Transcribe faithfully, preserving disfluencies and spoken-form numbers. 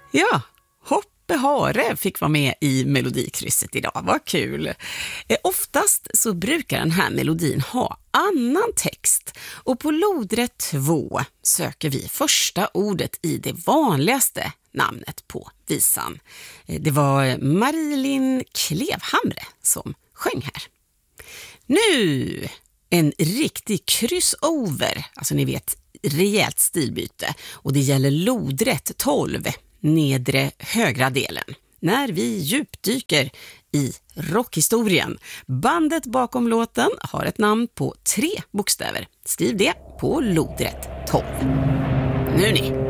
Ja, Hoppe Hare fick vara med i melodikrysset idag. Vad kul! Eh, oftast så brukar den här melodin ha annan text. Och på lodrätt två söker vi första ordet i det vanligaste namnet på visan. Eh, det var Marilyn Klevhamre som sjöng här. Nu en riktig crossover, alltså ni vet, rejält stilbyte. Och det gäller lodrätt tolv, nedre högra delen. När vi djupdyker i rockhistorien. Bandet bakom låten har ett namn på tre bokstäver. Skriv det på lodrätt tolv. Nu ni!